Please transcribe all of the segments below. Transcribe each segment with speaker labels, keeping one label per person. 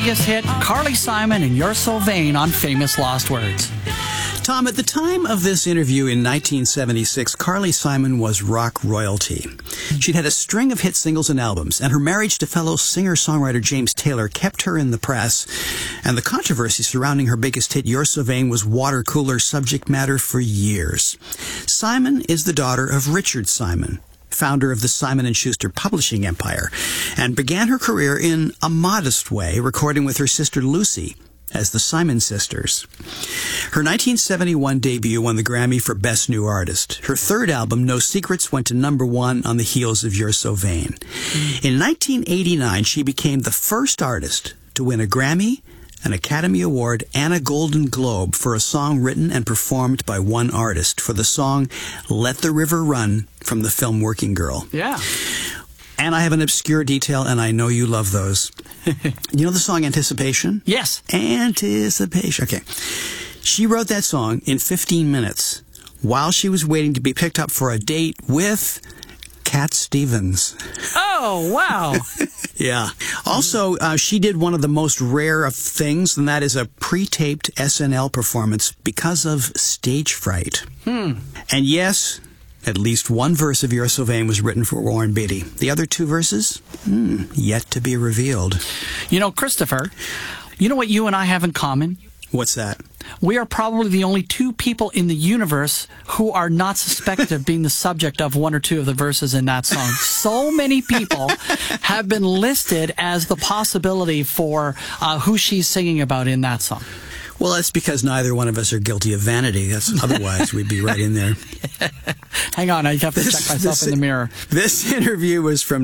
Speaker 1: biggest hit, Carly Simon and You're So Vain on Famous Lost Words.
Speaker 2: Tom, at the time of this interview in 1976, Carly Simon was rock royalty. She'd had a string of hit singles and albums, and her marriage to fellow singer-songwriter James Taylor kept her in the press, and the controversy surrounding her biggest hit, You're So Vain, was water cooler subject matter for years. Simon is the daughter of Richard Simon, founder of the Simon & Schuster publishing empire, and began her career in a modest way, recording with her sister Lucy as the Simon Sisters. Her 1971 debut won the Grammy for Best New Artist. Her third album, No Secrets, went to #1 on the heels of You're So Vain. In 1989, she became the first artist to win a Grammy, an Academy Award, and a Golden Globe for a song written and performed by one artist for the song Let the River Run from the film Working Girl.
Speaker 1: Yeah.
Speaker 2: And I have an obscure detail, and I know you love those. You know the song Anticipation?
Speaker 1: Yes.
Speaker 2: Anticipation. Okay. She wrote that song in 15 minutes while she was waiting to be picked up for a date with Cat Stevens.
Speaker 1: Oh, wow.
Speaker 2: Yeah. Also, she did one of the most rare of things, and that is a pre-taped SNL performance because of stage fright. And yes, at least one verse of You're So Vain was written for Warren Beatty. The other two verses? Yet to be revealed.
Speaker 1: You know, Christopher, you know what you and I have in common?
Speaker 2: What's that?
Speaker 1: We are probably the only two people in the universe who are not suspected of being the subject of one or two of the verses in that song. So many people have been listed as the possibility for who she's singing about in that song.
Speaker 2: Well, that's because neither one of us are guilty of vanity. Otherwise, we'd be right in there.
Speaker 1: Hang on, I have to check myself in the mirror.
Speaker 2: This interview was from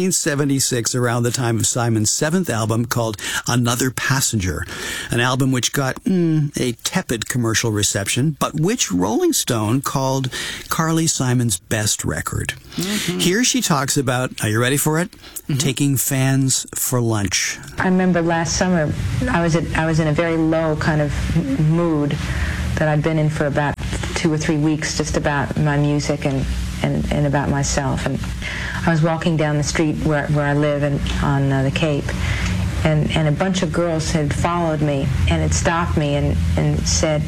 Speaker 2: 1976, around the time of Simon's seventh album called Another Passenger, an album which got a tepid commercial reception, but which Rolling Stone called Carly Simon's best record. Here she talks about, are you ready for it? Taking fans for lunch.
Speaker 3: I remember last summer, I was in a very low kind of mood that I'd been in for about 2 or 3 weeks, just about my music and about myself. And I was walking down the street where I live on the Cape, and a bunch of girls had followed me and had stopped me and said,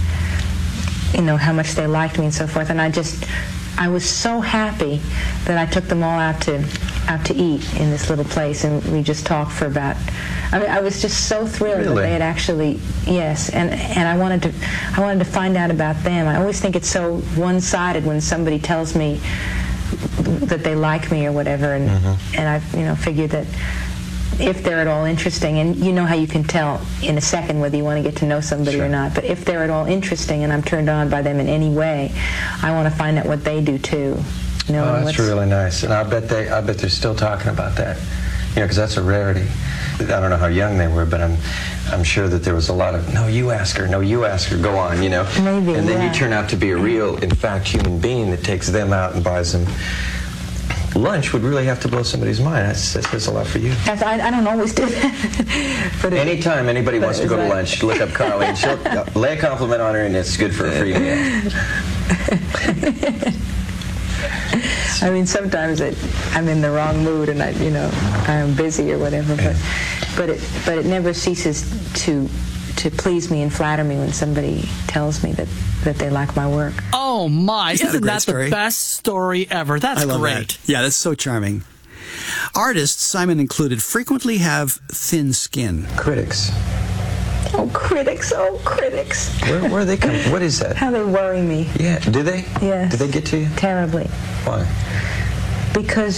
Speaker 3: you know, how much they liked me and so forth. And I was so happy that I took them all out to eat in this little place, and we just talked for about. I mean, I was just so thrilled that they had actually, yes, and I wanted to find out about them. I always think it's so one-sided when somebody tells me that they like me or whatever, and I figured that if they're at all interesting, and you know how you can tell in a second whether you want to get to know somebody or not, but if they're at all interesting and I'm turned on by them in any way, I want to find out what they do too.
Speaker 4: Oh, that's really nice, and I bet they're still talking about that, you know, because that's a rarity. I don't know how young they were, but I'm sure that there was a lot of, no, you ask her, go on, you know.
Speaker 3: Maybe,
Speaker 4: and then you turn out to be a real, in fact, human being that takes them out and buys them lunch. Would really have to blow somebody's mind. That says a lot for you.
Speaker 3: I don't always do that. But
Speaker 4: anytime anybody wants to go to lunch, look up Carly, and she'll lay a compliment on her, and it's good for a free meal.
Speaker 3: I mean, sometimes I'm in the wrong mood and I'm busy or whatever, but it never ceases to please me and flatter me when somebody tells me that they like my work.
Speaker 1: Oh my! Isn't that
Speaker 2: story?
Speaker 1: The best story ever? That's
Speaker 2: I love
Speaker 1: great.
Speaker 2: That. Yeah, that's so charming. Artists, Simon included, frequently have thin skin.
Speaker 4: Critics.
Speaker 3: Oh, critics! Oh, critics!
Speaker 4: Where they come? What is that?
Speaker 3: How they worry me.
Speaker 4: Yeah. Do they?
Speaker 3: Yes.
Speaker 4: Do they get to you?
Speaker 3: Terribly.
Speaker 4: Why?
Speaker 3: Because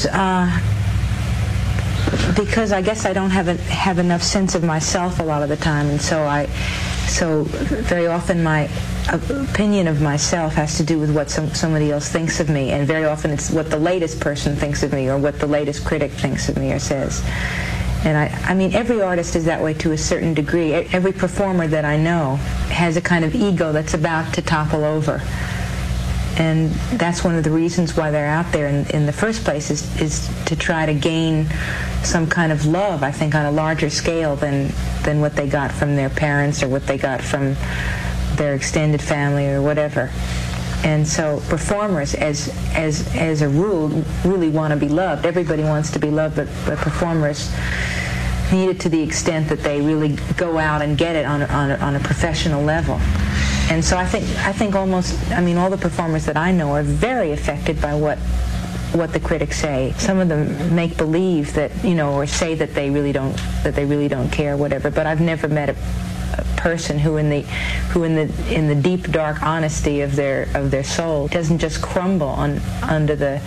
Speaker 3: I guess I don't have enough sense of myself a lot of the time, and so very often my opinion of myself has to do with what somebody else thinks of me, and very often it's what the latest person thinks of me or what the latest critic thinks of me or says. And I mean, every artist is that way to a certain degree. Every performer that I know has a kind of ego that's about to topple over. And that's one of the reasons why they're out there in the first place is to try to gain some kind of love, I think, on a larger scale than what they got from their parents or what they got from their extended family or whatever. And so performers, as a rule, really want to be loved. Everybody wants to be loved, but performers need it to the extent that they really go out and get it on a professional level. And so I think almost, I mean, all the performers that I know are very affected by what the critics say. Some of them make believe that, you know, or say that they really don't care, whatever. But I've never met a person who in the deep, dark honesty of their soul doesn't just crumble under the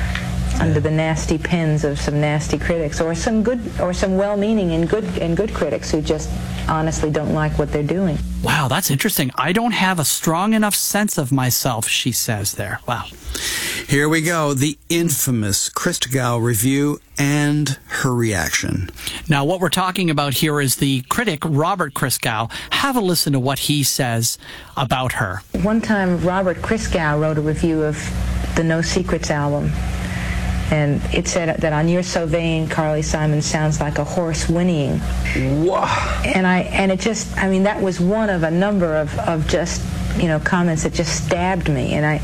Speaker 3: nasty pens of some nasty critics, or some well-meaning and good critics who just honestly don't like what they're doing.
Speaker 1: Wow, that's interesting. I don't have a strong enough sense of myself, she says there. Wow.
Speaker 2: Here we go, the infamous Christgau review and her reaction.
Speaker 1: Now, what we're talking about here is the critic, Robert Christgau. Have a listen to what he says about her.
Speaker 3: One time, Robert Christgau wrote a review of the No Secrets album, and it said that on You're So Vain, Carly Simon sounds like a horse whinnying.
Speaker 4: Wow.
Speaker 3: And it just, I mean, that was one of a number of just, you know, comments that just stabbed me. And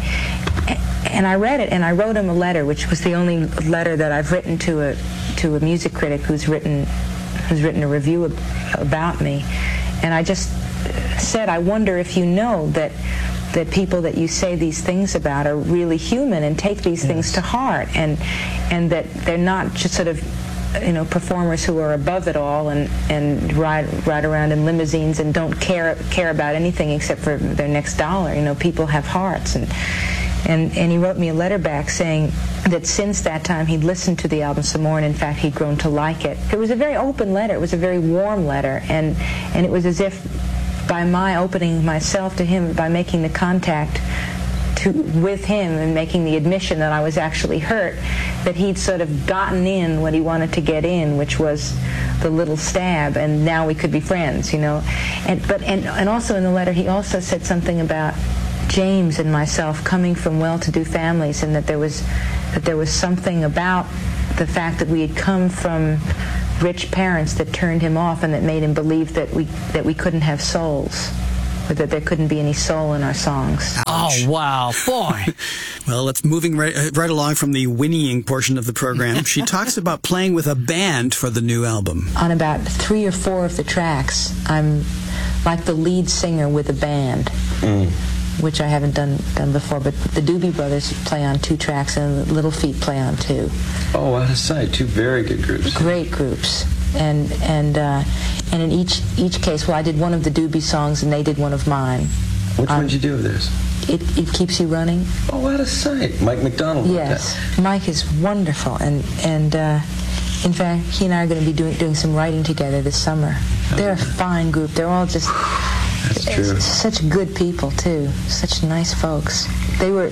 Speaker 3: I read it, and I wrote him a letter, which was the only letter that I've written to a music critic who's written a review about me. And I just said, I wonder if you know that people that you say these things about are really human and take these things to heart, and that they're not just sort of, you know, performers who are above it all and ride around in limousines and don't care about anything except for their next dollar. You know, people have hearts. And he wrote me a letter back saying that since that time he'd listened to the album some more, and in fact he'd grown to like it. It was a very open letter. It was a very warm letter, and it was as if by my opening myself to him, by making the contact with him and making the admission that I was actually hurt, that he'd sort of gotten in what he wanted to get in, which was the little stab, and now we could be friends, you know. And also in the letter he also said something about James and myself coming from well-to-do families, and that there was something about the fact that we had come from rich parents that turned him off, and that made him believe that we couldn't have souls, or that there couldn't be any soul in our songs.
Speaker 1: Ouch. Oh, wow, boy.
Speaker 2: Well, let's moving right along from the whinnying portion of the program. She talks about playing with a band for the new album.
Speaker 3: On about 3 or 4 of the tracks, I'm like the lead singer with a band. Which I haven't done before, but the Doobie Brothers play on 2 tracks, and the Little Feat play on 2.
Speaker 4: Oh, out of sight. 2 very good groups.
Speaker 3: Great groups, and in each case, well, I did one of the Doobie songs, and they did one of mine.
Speaker 4: Which one did you do of theirs?
Speaker 3: It Keeps You Running.
Speaker 4: Oh, out of sight. Mike McDonald.
Speaker 3: Yes, Mike is wonderful, and in fact, he and I are going to be doing some writing together this summer. They're a fine group. They're all just.
Speaker 4: That's true.
Speaker 3: Such good people too. Such nice folks. They were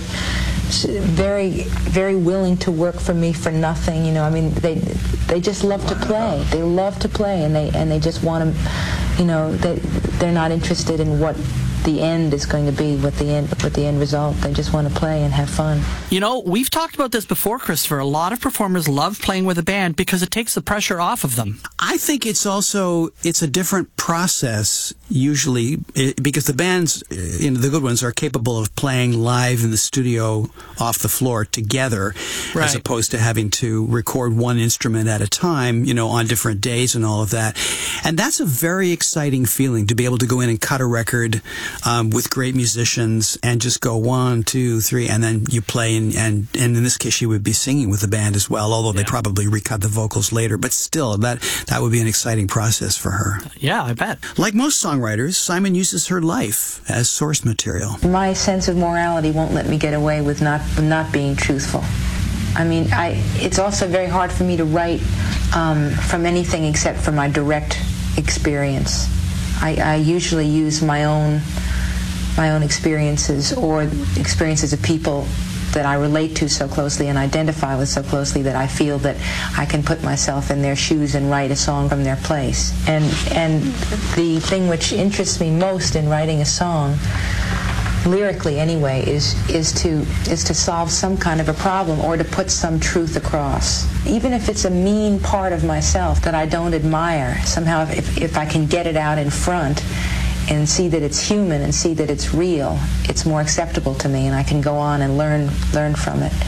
Speaker 3: very, very willing to work for me for nothing. You know, I mean, they just love to play. They love to play, and they just want to. You know, they're not interested in what the end is going to be, what the end result. They just want to play and have fun.
Speaker 1: You know, we've talked about this before, Christopher. A lot of performers love playing with a band because it takes the pressure off of them.
Speaker 2: I think it's a different process usually, because the bands, you know, the good ones are capable of playing live in the studio off the floor together,
Speaker 1: right,
Speaker 2: as opposed to having to record one instrument at a time, you know, on different days and all of that. And that's a very exciting feeling, to be able to go in and cut a record with great musicians and just go 1, 2, 3, and then you play, and in this case she would be singing with the band as well, although they probably recut the vocals later, but still that would be an exciting process for her.
Speaker 1: Yeah, I bet. Like
Speaker 2: most songwriters, Simon uses her life as source material.
Speaker 3: My sense of morality won't let me get away with not being truthful. I mean, it's also very hard for me to write from anything except for my direct experience. I usually use my own experiences, or experiences of people that I relate to so closely and identify with so closely, that I feel that I can put myself in their shoes and write a song from their place. And the thing which interests me most in writing a song, lyrically anyway, is to solve some kind of a problem, or to put some truth across. Even if it's a mean part of myself that I don't admire, somehow if I can get it out in front and see that it's human and see that it's real, it's more acceptable to me, and I can go on and learn from it.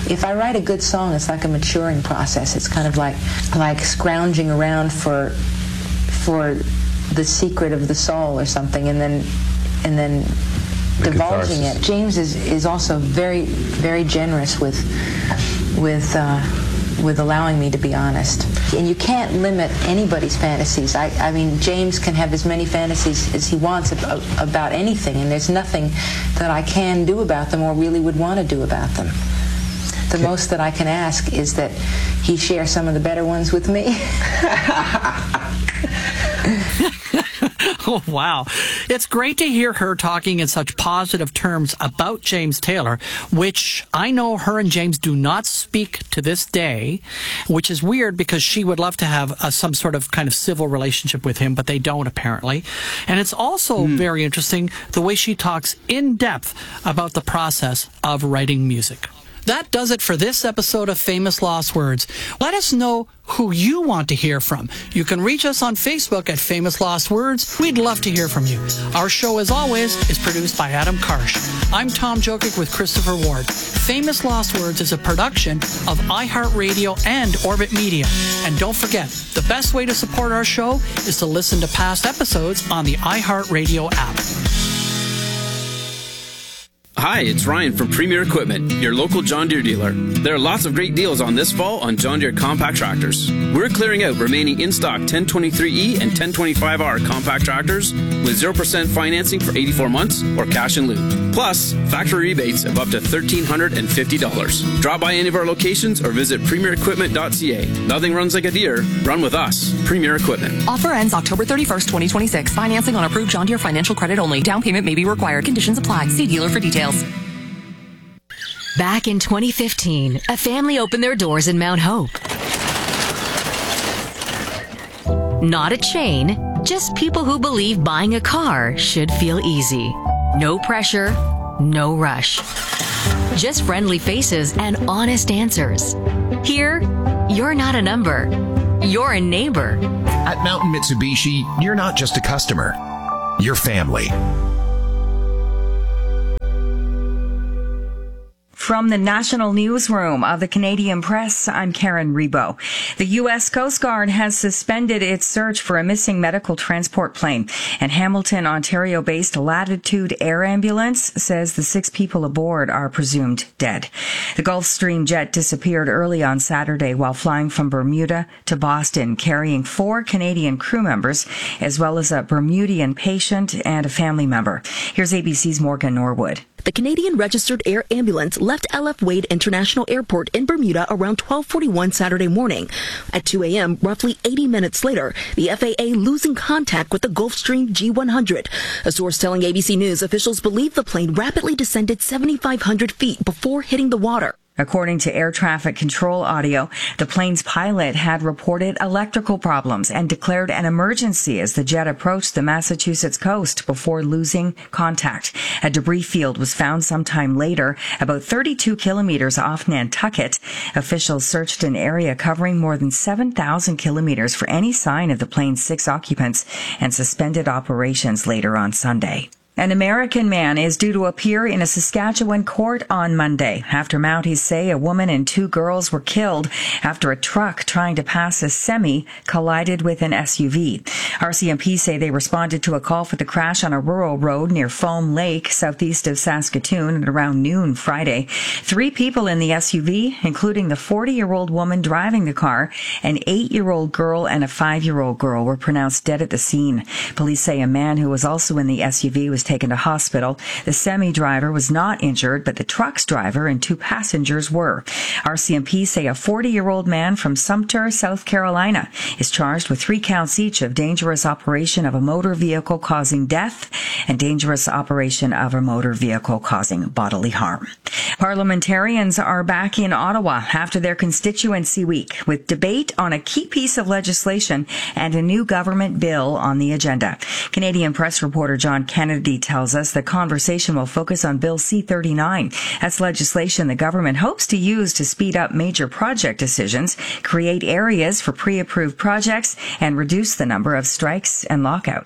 Speaker 3: if I write a good song, it's like a maturing process. It's kind of like scrounging around for the secret of the soul or something, and then divulging it. James is also very, very generous with allowing me to be honest. And you can't limit anybody's fantasies. I mean, James can have as many fantasies as he wants about anything, and there's nothing that I can do about them or really would want to do about them. The most that I can ask is that he share some of the better ones with me.
Speaker 1: Oh, wow. It's great to hear her talking in such positive terms about James Taylor, which I know her and James do not speak to this day, which is weird because she would love to have some sort of kind of civil relationship with him, but they don't apparently. And it's also very interesting the way she talks in depth about the process of writing music. That does it for this episode of Famous Lost Words. Let us know who you want to hear from. You can reach us on Facebook at Famous Lost Words. We'd love to hear from you. Our show, as always, is produced by Adam Karsh. I'm Tom Jokic with Christopher Ward. Famous Lost Words is a production of iHeartRadio and Orbit Media. And don't forget, the best way to support our show is to listen to past episodes on the iHeartRadio app.
Speaker 5: Hi, it's Ryan from Premier Equipment, your local John Deere dealer. There are lots of great deals on this fall on John Deere compact tractors. We're clearing out remaining in-stock 1023E and 1025R compact tractors with 0% financing for 84 months or cash in lieu. Plus, factory rebates of up to $1,350. Drop by any of our locations or visit premierequipment.ca. Nothing runs like a Deere. Run with us. Premier Equipment.
Speaker 6: Offer ends October 31st, 2026. Financing on approved John Deere financial credit only. Down payment may be required. Conditions apply. See dealer for details.
Speaker 7: Back in 2015, a family opened their doors in Mount Hope. Not a chain, just people who believe buying a car should feel easy. No pressure, no rush. Just friendly faces and honest answers. Here, you're not a number. You're a neighbor.
Speaker 8: At Mountain Mitsubishi, you're not just a customer. You're family.
Speaker 9: From the National Newsroom of the Canadian Press, I'm Karen Rebo. The U.S. Coast Guard has suspended its search for a missing medical transport plane. And Hamilton, Ontario-based Latitude Air Ambulance says the 6 people aboard are presumed dead. The Gulfstream jet disappeared early on Saturday while flying from Bermuda to Boston, carrying 4 Canadian crew members, as well as a Bermudian patient and a family member. Here's ABC's Morgan Norwood.
Speaker 10: The Canadian Registered Air Ambulance left LF Wade International Airport in Bermuda around 12:41 Saturday morning. At 2 a.m., roughly 80 minutes later, the FAA losing contact with the Gulfstream G100. A source telling ABC News officials believe the plane rapidly descended 7,500 feet before hitting the water.
Speaker 9: According to air traffic control audio, the plane's pilot had reported electrical problems and declared an emergency as the jet approached the Massachusetts coast before losing contact. A debris field was found sometime later, about 32 kilometers off Nantucket. Officials searched an area covering more than 7,000 kilometers for any sign of the plane's 6 occupants and suspended operations later on Sunday. An American man is due to appear in a Saskatchewan court on Monday after Mounties say a woman and 2 girls were killed after a truck trying to pass a semi collided with an SUV. RCMP say they responded to a call for the crash on a rural road near Foam Lake, southeast of Saskatoon, at around noon Friday. 3 people in the SUV, including the 40-year-old woman driving the car, an 8-year-old girl and a 5-year-old girl, were pronounced dead at the scene. Police say a man who was also in the SUV was taken to hospital. The semi-driver was not injured, but the truck's driver and 2 passengers were. RCMP say a 40-year-old man from Sumter, South Carolina, is charged with 3 counts each of dangerous operation of a motor vehicle causing death and dangerous operation of a motor vehicle causing bodily harm. Parliamentarians are back in Ottawa after their constituency week, with debate on a key piece of legislation and a new government bill on the agenda. Canadian Press reporter John Kennedy tells us the conversation will focus on Bill C-39. That's legislation the government hopes to use to speed up major project decisions, create areas for pre-approved projects, and reduce the number of strikes and lockouts.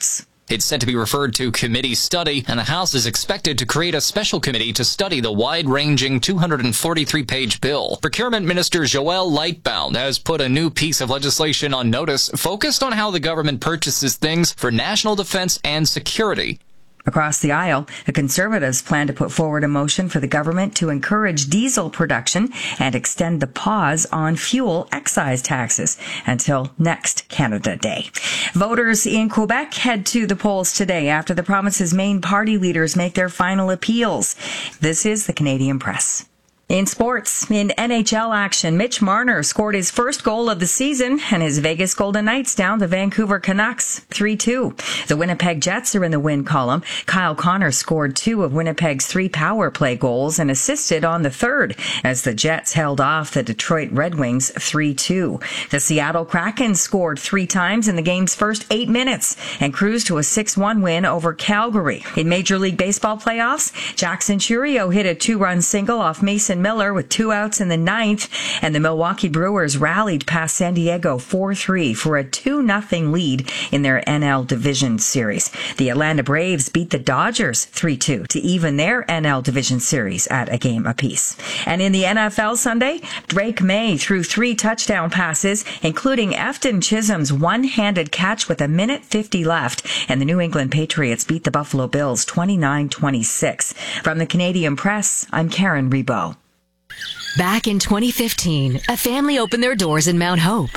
Speaker 11: It's set to be referred to committee study, and the House is expected to create a special committee to study the wide-ranging 243-page bill. Procurement Minister Joël Lightbound has put a new piece of legislation on notice focused on how the government purchases things for national defense and security.
Speaker 9: Across the aisle, the Conservatives plan to put forward a motion for the government to encourage diesel production and extend the pause on fuel excise taxes until next Canada Day. Voters in Quebec head to the polls today after the province's main party leaders make their final appeals. This is the Canadian Press. In sports, in NHL action, Mitch Marner scored his first goal of the season and his Vegas Golden Knights down the Vancouver Canucks 3-2. The Winnipeg Jets are in the win column. Kyle Connor scored 2 of Winnipeg's 3 power play goals and assisted on the third as the Jets held off the Detroit Red Wings 3-2. The Seattle Kraken scored 3 times in the game's first 8 minutes and cruised to a 6-1 win over Calgary. In Major League Baseball playoffs, Jackson Chourio hit a 2-run single off Mason Miller with 2 outs in the 9th, and the Milwaukee Brewers rallied past San Diego 4-3 for a 2-0 lead in their NL Division Series. The Atlanta Braves beat the Dodgers 3-2 to even their NL Division Series at a game apiece. And in the NFL Sunday, Drake May threw 3 touchdown passes, including Efton Chisholm's one-handed catch with 1:50 left, and the New England Patriots beat the Buffalo Bills 29-26. From the Canadian Press, I'm Karen Rebo.
Speaker 7: Back in 2015, a family opened their doors in Mount Hope.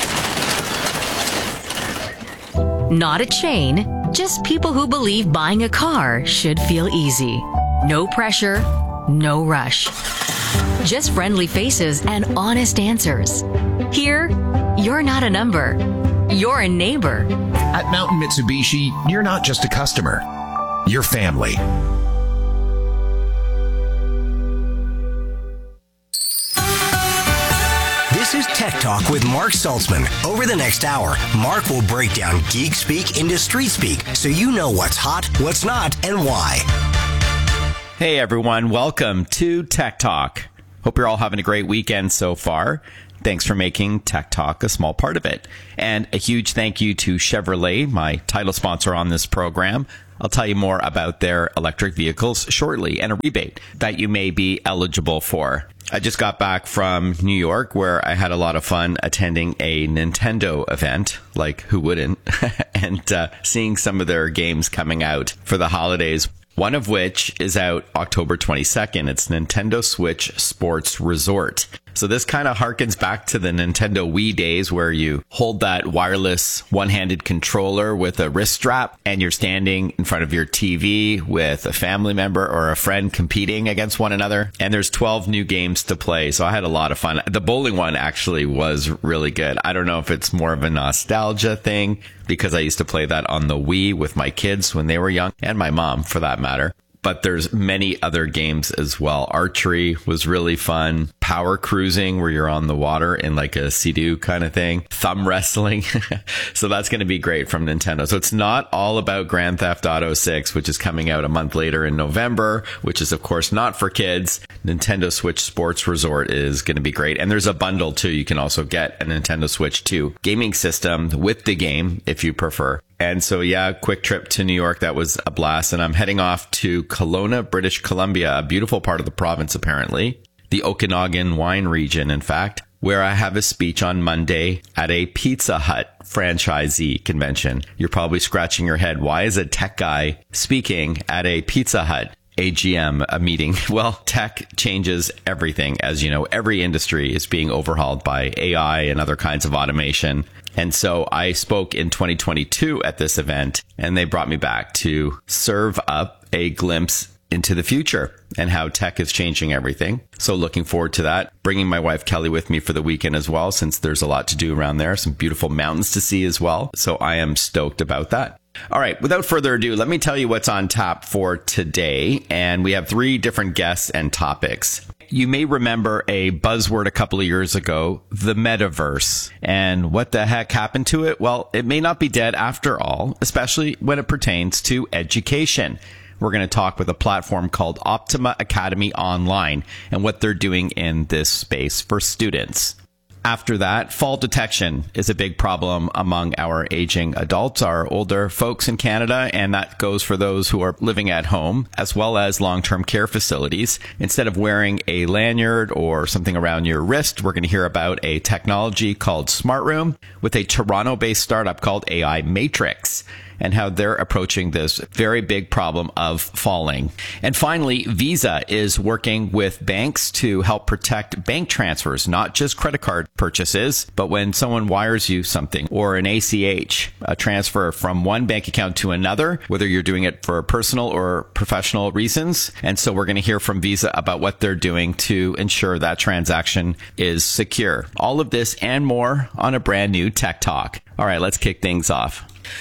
Speaker 7: Not a chain, just people who believe buying a car should feel easy. No pressure, no rush. Just friendly faces and honest answers. Here, you're not a number. You're a neighbor.
Speaker 8: At Mountain Mitsubishi, you're not just a customer. You're family.
Speaker 12: This is Tech Talk with Mark Saltzman. Over the next hour, Mark will break down geek speak into street speak so you know what's hot, what's not, and why.
Speaker 13: Hey everyone, welcome to Tech Talk. Hope you're all having a great weekend so far. Thanks for making Tech Talk a small part of it. And a huge thank you to Chevrolet, my title sponsor on this program. I'll tell you more about their electric vehicles shortly and a rebate that you may be eligible for. I just got back from New York where I had a lot of fun attending a Nintendo event, like who wouldn't, and seeing some of their games coming out for the holidays. One of which is out October 22nd. It's Nintendo Switch Sports Resort. So this kind of harkens back to the Nintendo Wii days where you hold that wireless one-handed controller with a wrist strap and you're standing in front of your TV with a family member or a friend competing against one another. And there's 12 new games to play. So I had a lot of fun. The bowling one actually was really good. I don't know if it's more of a nostalgia thing because I used to play that on the Wii with my kids when they were young and my mom for that matter. But there's many other games as well. Archery was really fun. Power cruising, where you're on the water in like a Sea-Doo kind of thing. Thumb wrestling. So that's going to be great from Nintendo. So it's not all about Grand Theft Auto 6, which is coming out a month later in November, which is, of course, not for kids. Nintendo Switch Sports Resort is going to be great. And there's a bundle, too. You can also get a Nintendo Switch 2 gaming system with the game, if you prefer. And so, yeah, quick trip to New York. That was a blast. And I'm heading off to Kelowna, British Columbia, a beautiful part of the province, apparently. The Okanagan wine region, in fact, where I have a speech on Monday at a Pizza Hut franchisee convention. You're probably scratching your head. Why is a tech guy speaking at a Pizza Hut AGM, a meeting? Well, tech changes everything. As you know, every industry is being overhauled by AI and other kinds of automation. And so I spoke in 2022 at this event, and they brought me back to serve up a glimpse into the future and how tech is changing everything. So looking forward to that. Bringing my wife Kelly with me for the weekend as well, since there's a lot to do around there. Some beautiful mountains to see as well. So I am stoked about that. All right, without further ado, let me tell you what's on tap for today. And we have 3 different guests and topics. You may remember a buzzword a couple of years ago, the metaverse. And what the heck happened to it? Well, it may not be dead after all, especially when it pertains to education. We're going to talk with a platform called Optima Academy Online and what they're doing in this space for students. After that, fall detection is a big problem among our aging adults, our older folks in Canada, and that goes for those who are living at home, as well as long-term care facilities. Instead of wearing a lanyard or something around your wrist, we're going to hear about a technology called Smart Room with a Toronto-based startup called AI Matrix, and how they're approaching this very big problem of falling. And finally, Visa is working with banks to help protect bank transfers, not just credit card purchases, but when someone wires you something or an ACH, a transfer from one bank account to another, whether you're doing it for personal or professional reasons. And so we're going to hear from Visa about what they're doing to ensure that transaction is secure. All of this and more on a brand new Tech Talk. All right, let's kick things off.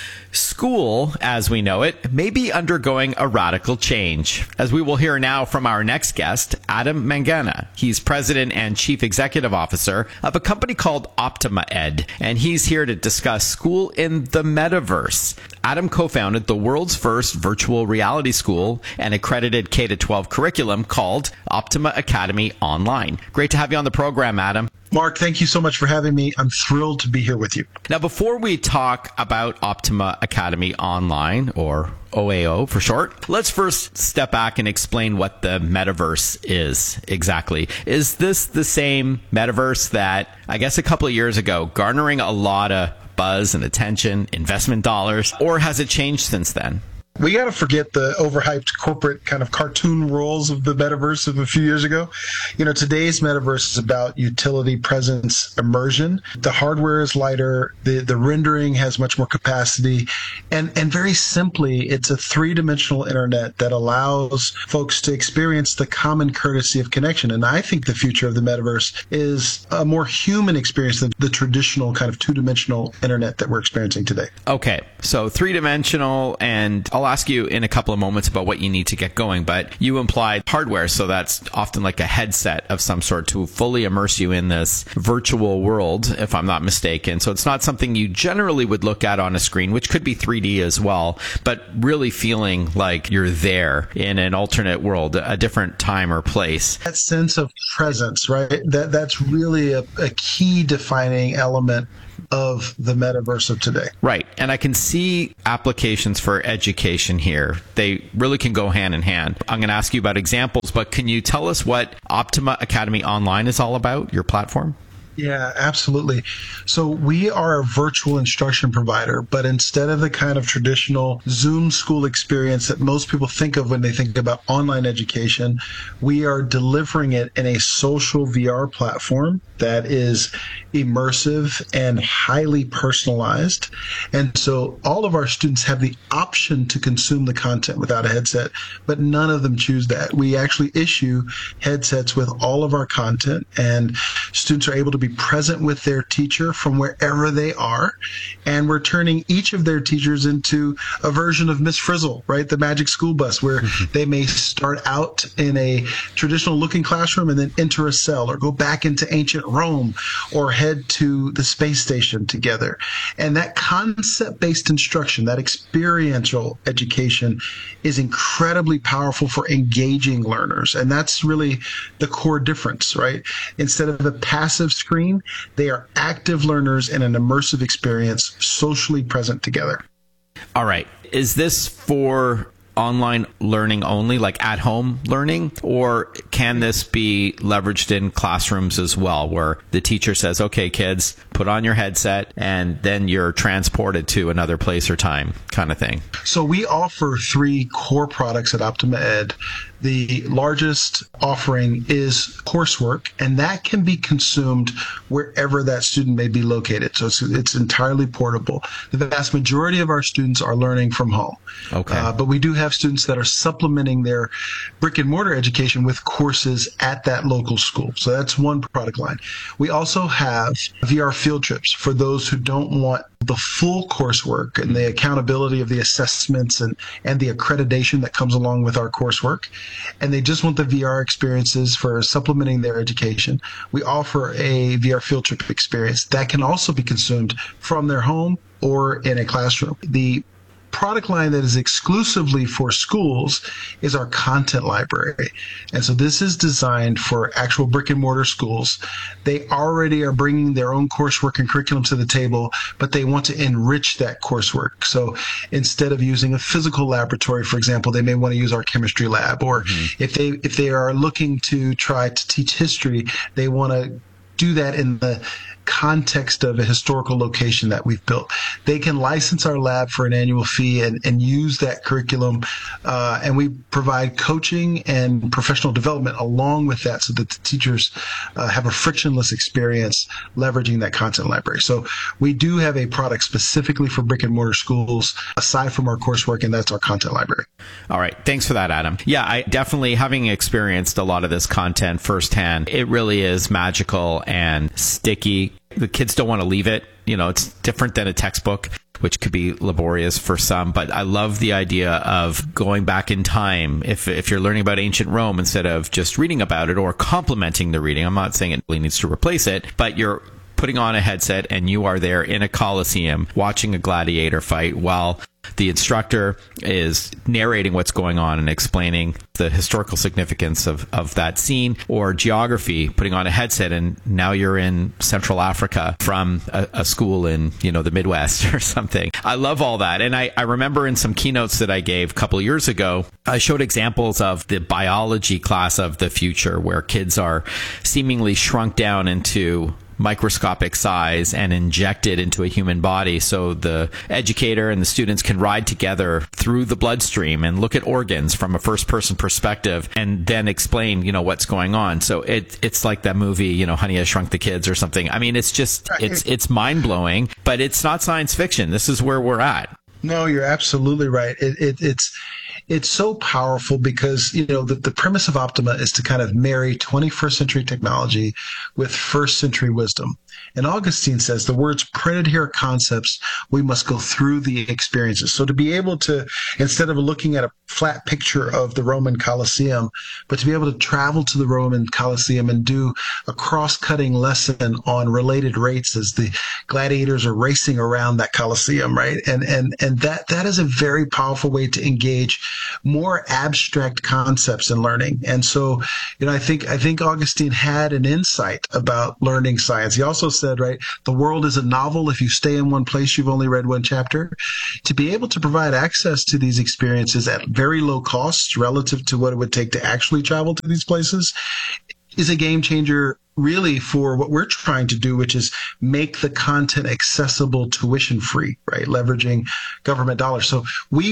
Speaker 13: School, as we know it, may be undergoing a radical change, as we will hear now from our next guest, Adam Mangana. He's president and chief executive officer of a company called Optima Ed, and he's here to discuss school in the metaverse. Adam co-founded the world's first virtual reality school and accredited K-12 curriculum called Optima Academy Online. Great to have you on the program, Adam.
Speaker 14: Mark, thank you so much for having me. I'm thrilled to be here with you.
Speaker 13: Now, before we talk about Optima Academy Online, or OAO for short, let's first step back and explain what the metaverse is exactly. Is this the same metaverse that, I guess, a couple of years ago, garnering a lot of buzz and attention, investment dollars, or has it changed since then?
Speaker 14: We got to forget the overhyped corporate kind of cartoon roles of the metaverse of a few years ago. You know, today's metaverse is about utility, presence, immersion. The hardware is lighter. The rendering has much more capacity. And very simply, it's a three-dimensional internet that allows folks to experience the common courtesy of connection. And I think the future of the metaverse is a more human experience than the traditional kind of two-dimensional internet that we're experiencing today.
Speaker 13: Okay, so three-dimensional, and I'll ask you in a couple of moments about what you need to get going, but you implied hardware, so that's often like a headset of some sort to fully immerse you in this virtual world, if I'm not mistaken. So it's not something you generally would look at on a screen, which could be 3D as well, but really feeling like you're there in an alternate world, a different time or place.
Speaker 14: That sense of presence, right? That's really a key defining element of the metaverse of today.
Speaker 13: Right. And I can see applications for education here. They really can go hand in hand. I'm going to ask you about examples, but can you tell us what Optima Academy Online is all about, your platform?
Speaker 14: Yeah, absolutely. So we are a virtual instruction provider, but instead of the kind of traditional Zoom school experience that most people think of when they think about online education, we are delivering it in a social VR platform that is immersive and highly personalized. And so all of our students have the option to consume the content without a headset, but none of them choose that. We actually issue headsets with all of our content, and students are able to be present with their teacher from wherever they are. And we're turning each of their teachers into a version of Miss Frizzle, right? The magic school bus, where they may start out in a traditional looking classroom and then enter a cell, or go back into ancient Rome, or head to the space station together. And that concept-based instruction, that experiential education, is incredibly powerful for engaging learners. And that's really the core difference, right? Instead of a passive screen, they are active learners in an immersive experience, socially present together.
Speaker 13: All right. Is this for online learning only, like at-home learning, or can this be leveraged in classrooms as well, where the teacher says, okay, kids, put on your headset, and then you're transported to another place or time kind of thing?
Speaker 14: So we offer three core products at Optima Ed. The largest offering is coursework, and that can be consumed wherever that student may be located. So it's entirely portable. The vast majority of our students are learning from home.
Speaker 13: Okay.
Speaker 14: But we do have students that are supplementing their brick and mortar education with courses at that local school. So that's one product line. We also have VR field trips for those who don't want the full coursework and the accountability of the assessments and the accreditation that comes along with our coursework, and they just want the VR experiences for supplementing their education. We offer a VR field trip experience that can also be consumed from their home or in a classroom. The product line that is exclusively for schools is our content library. And so this is designed for actual brick and mortar schools. They already are bringing their own coursework and curriculum to the table, but they want to enrich that coursework. So instead of using a physical laboratory, for example, they may want to use our chemistry lab. Or if they are looking to try to teach history, they want to do that in the context of a historical location that we've built. They can license our lab for an annual fee and use that curriculum. And we provide coaching and professional development along with that so that the teachers have a frictionless experience leveraging that content library. So we do have a product specifically for brick and mortar schools aside from our coursework, and that's our content library.
Speaker 13: All right. Thanks for that, Adam. Yeah, I definitely, having experienced a lot of this content firsthand, it really is magical and sticky. The kids don't want to leave it. You know, it's different than a textbook, which could be laborious for some. But I love the idea of going back in time. If you're learning about ancient Rome, instead of just reading about it or complementing the reading, I'm not saying it really needs to replace it, but you're putting on a headset and you are there in a Colosseum watching a gladiator fight while the instructor is narrating what's going on and explaining the historical significance of that scene, or geography, putting on a headset and now you're in Central Africa from a school in, the Midwest or something. I love all that. And I remember in some keynotes that I gave a couple of years ago, I showed examples of the biology class of the future where kids are seemingly shrunk down into microscopic size and injected into a human body, so the educator and the students can ride together through the bloodstream and look at organs from a first person perspective and then explain what's going on. So it's like that movie, Honey, I Shrunk the Kids or something. I mean, it's just it's mind-blowing, but it's not science fiction. This is where we're at.
Speaker 14: No, you're absolutely right. It's so powerful because, the premise of Optima is to kind of marry 21st century technology with first century wisdom. And Augustine says the words printed here are concepts. We must go through the experiences. So to be able to, instead of looking at a flat picture of the Roman Colosseum, but to be able to travel to the Roman Colosseum and do a cross-cutting lesson on related rates as the gladiators are racing around that Colosseum, right? And that is a very powerful way to engage more abstract concepts in learning. And so, I think Augustine had an insight about learning science. He also said, right, the world is a novel. If you stay in one place, you've only read one chapter. To be able to provide access to these experiences at very low costs relative to what it would take to actually travel to these places is a game changer really for what we're trying to do, which is make the content accessible tuition free, right? Leveraging government dollars. So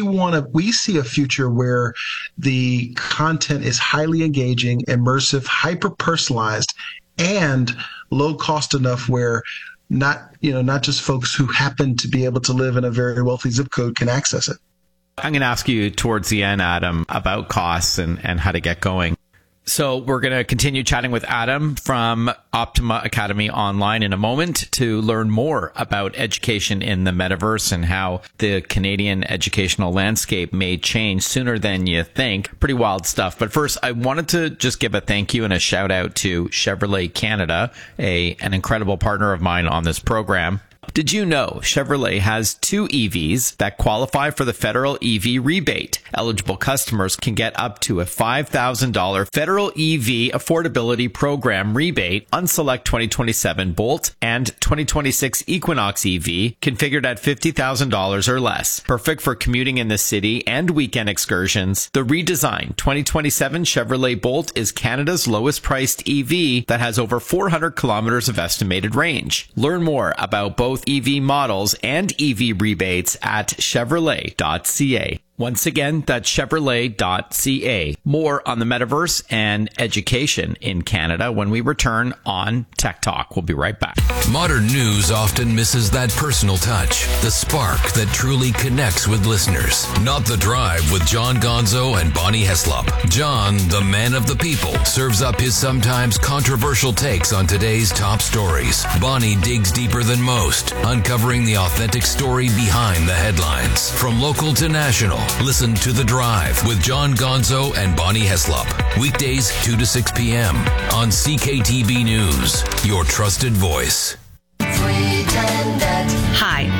Speaker 14: we see a future where the content is highly engaging, immersive, hyper personalized, and low cost enough where not just folks who happen to be able to live in a very wealthy zip code can access it.
Speaker 13: I'm going to ask you towards the end, Adam, about costs and how to get going. So we're going to continue chatting with Adam from Optima Academy Online in a moment to learn more about education in the metaverse and how the Canadian educational landscape may change sooner than you think. Pretty wild stuff. But first, I wanted to just give a thank you and a shout out to Chevrolet Canada, an incredible partner of mine on this program. Did you know Chevrolet has 2 EVs that qualify for the federal EV rebate? Eligible customers can get up to a $5,000 federal EV affordability program rebate on select 2027 Bolt and 2026 Equinox EV configured at $50,000 or less. Perfect for commuting in the city and weekend excursions. The redesigned 2027 Chevrolet Bolt is Canada's lowest priced EV that has over 400 kilometers of estimated range. Learn more about both EV models and EV rebates at Chevrolet.ca. Once again, that's Chevrolet.ca. More on the metaverse and education in Canada when we return on Tech Talk. We'll be right back.
Speaker 15: Modern news often misses that personal touch, the spark that truly connects with listeners. Not The Drive with John Gonzo and Bonnie Heslop. John, the man of the people, serves up his sometimes controversial takes on today's top stories. Bonnie digs deeper than most, uncovering the authentic story behind the headlines. From local to national, listen to The Drive with John Gonzo and Bonnie Heslop. Weekdays 2 to 6 p.m. on CKTB News, your trusted voice.
Speaker 16: Hi, I'm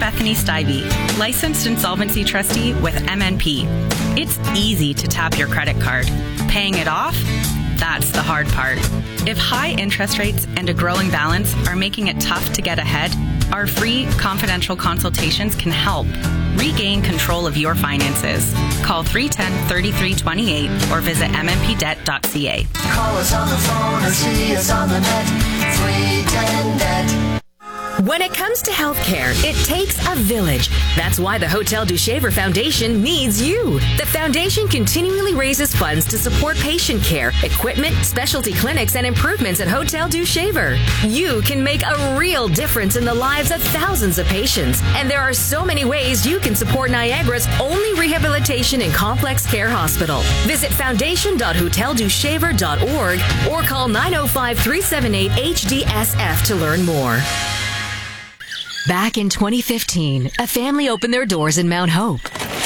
Speaker 16: Bethany Stivey, licensed insolvency trustee with MNP. It's easy to tap your credit card. Paying it off? That's the hard part. If high interest rates and a growing balance are making it tough to get ahead, our free confidential consultations can help. Regain control of your finances. Call 310-3328 or visit mmpdebt.ca.
Speaker 17: Call us on the phone or see us on the net. 310-NET.
Speaker 7: When it comes to healthcare, it takes a village. That's why the Hotel du Shaver Foundation needs you. The foundation continually raises funds to support patient care, equipment, specialty clinics, and improvements at Hotel du Shaver. You can make a real difference in the lives of thousands of patients, and there are so many ways you can support Niagara's only rehabilitation and complex care hospital. Visit foundation.hoteldushaver.org or call 905-378-HDSF to learn more. Back in 2015, a family opened their doors in Mount Hope.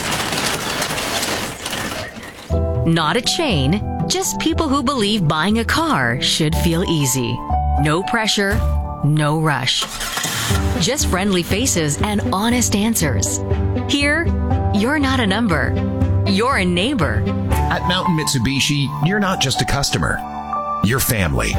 Speaker 7: Not a chain, just people who believe buying a car should feel easy. No pressure, no rush. Just friendly faces and honest answers. Here, you're not a number. You're a neighbor.
Speaker 8: At Mountain Mitsubishi, you're not just a customer. You're family.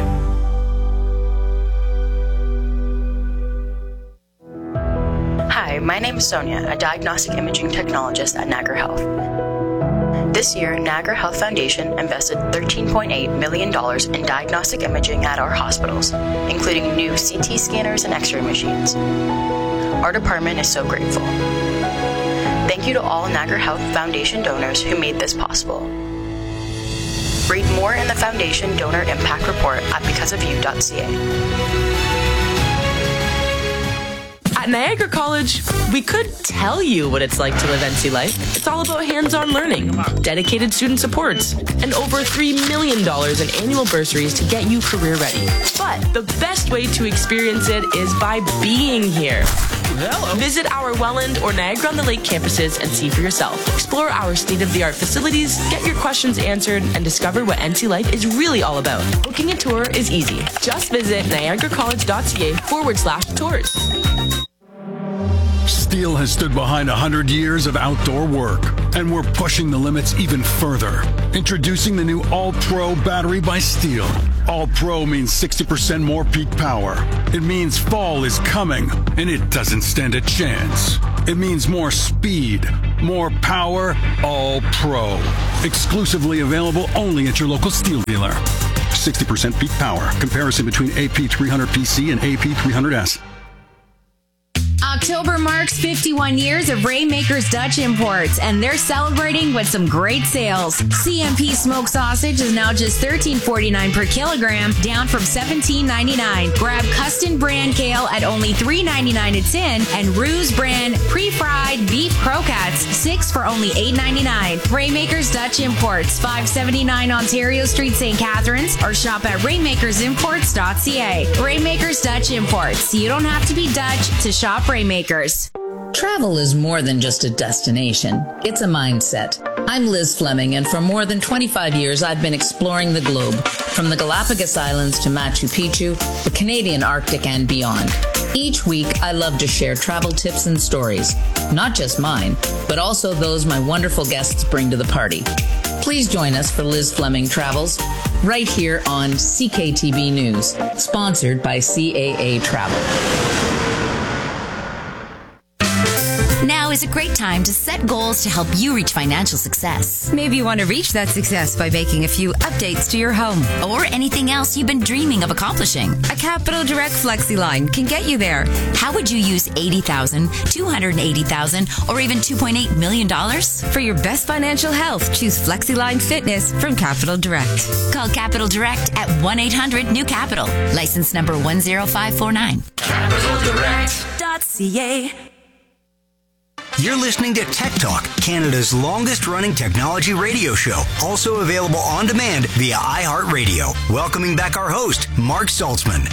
Speaker 18: Hi, my name is Sonia, a diagnostic imaging technologist at Niagara Health. This year, Niagara Health Foundation invested $13.8 million in diagnostic imaging at our hospitals, including new CT scanners and X-ray machines. Our department is so grateful. Thank you to all Niagara Health Foundation donors who made this possible. Read more in the Foundation Donor Impact Report at becauseofyou.ca.
Speaker 19: At Niagara College, we could tell you what it's like to live NC life. It's all about hands-on learning, dedicated student supports, and over $3 million in annual bursaries to get you career ready. But the best way to experience it is by being here. Hello. Visit our Welland or Niagara-on-the-Lake campuses and see for yourself. Explore our state-of-the-art facilities, get your questions answered, and discover what NC life is really all about. Booking a tour is easy. Just visit niagaracollege.ca/tours.
Speaker 20: Steel has stood behind 100 years of outdoor work, and we're pushing the limits even further. Introducing the new All-Pro battery by Steel. All-Pro means 60% more peak power. It means fall is coming, and it doesn't stand a chance. It means more speed, more power, All-Pro. Exclusively available only at your local Steel dealer. 60% peak power. Comparison between AP300PC and AP300S.
Speaker 21: October marks 51 years of Rainmakers Dutch Imports, and they're celebrating with some great sales. CMP smoked sausage is now just $13.49 per kilogram, down from $17.99. Grab Custom brand kale at only $3.99 a tin, and Ruse brand pre-fried beef croquettes, 6 for only $8.99. Rainmakers Dutch Imports, 579 Ontario Street, St. Catharines, or shop at rainmakersimports.ca. Rainmakers Dutch Imports. You don't have to be Dutch to shop Rainmakers.
Speaker 22: Travel is more than just a destination. It's a mindset. I'm Liz Fleming, and for more than 25 years, I've been exploring the globe, from the Galapagos Islands to Machu Picchu, the Canadian Arctic, and beyond. Each week, I love to share travel tips and stories, not just mine, but also those my wonderful guests bring to the party. Please join us for Liz Fleming Travels, right here on CKTB News, sponsored by CAA Travel.
Speaker 23: Now is a great time to set goals to help you reach financial success.
Speaker 24: Maybe you want to reach that success by making a few updates to your home.
Speaker 23: Or anything else you've been dreaming of accomplishing.
Speaker 24: A Capital Direct Flexi line can get you there.
Speaker 23: How would you use $80,000, $280,000, or even $2.8 million?
Speaker 24: For your best financial health, choose FlexiLine Fitness from Capital Direct.
Speaker 23: Call Capital Direct at 1-800-NEW-CAPITAL. License number 10549.
Speaker 12: CapitalDirect.ca. You're listening to Tech Talk, Canada's longest-running technology radio show, also available on demand via iHeartRadio. Welcoming back our host, Mark Saltzman.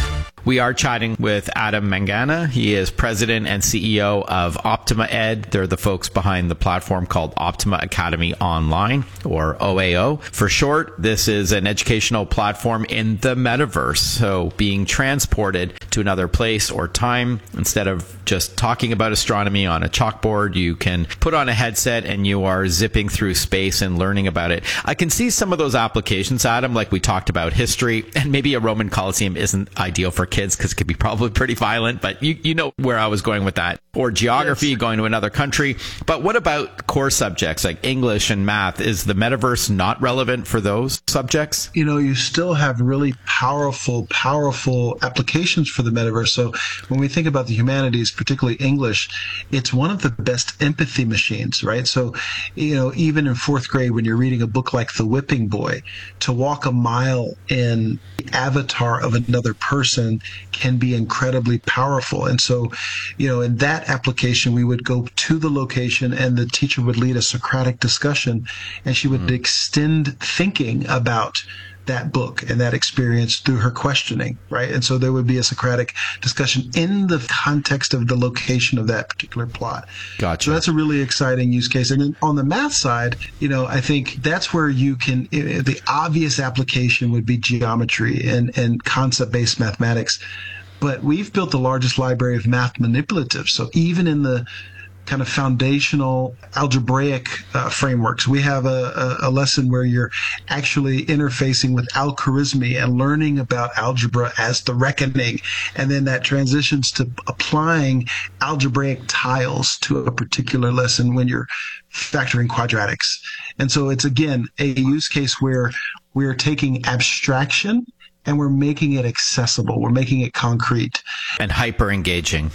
Speaker 13: We are chatting with Adam Mangana. He is president and CEO of Optima Ed. They're the folks behind the platform called Optima Academy Online, or OAO for short. This is an educational platform in the metaverse, so being transported to another place or time. Instead of just talking about astronomy on a chalkboard, you can put on a headset and you are zipping through space and learning about it. I can see some of those applications, Adam, like we talked about history, and maybe a Roman Colosseum isn't ideal for kids because it could be probably pretty violent, but you know where I was going with that. Or geography, yes. Going to another country. But what about core subjects like English and math? Is the metaverse not relevant for those subjects?
Speaker 14: You know, you still have really powerful applications for the metaverse. So when we think about the humanities, particularly English, it's one of the best empathy machines, right? So, you know, even in fourth grade, when you're reading a book like The Whipping Boy, to walk a mile in the avatar of another person can be incredibly powerful. And so, you know, in that application, we would go to the location and the teacher would lead a Socratic discussion, and she would extend thinking about that book and that experience through her questioning, right? And so there would be a Socratic discussion in the context of the location of that particular plot.
Speaker 13: Gotcha.
Speaker 14: So that's a really exciting use case. And then on the math side, you know, I think that's where you can, the obvious application would be geometry and concept-based mathematics. But we've built the largest library of math manipulatives. So even in the kind of foundational algebraic frameworks, we have a lesson where you're actually interfacing with algorithmy and learning about algebra as the reckoning. And then that transitions to applying algebraic tiles to a particular lesson when you're factoring quadratics. And so it's, again, a use case where we're taking abstraction and we're making it accessible. We're making it concrete.
Speaker 13: And hyper engaging,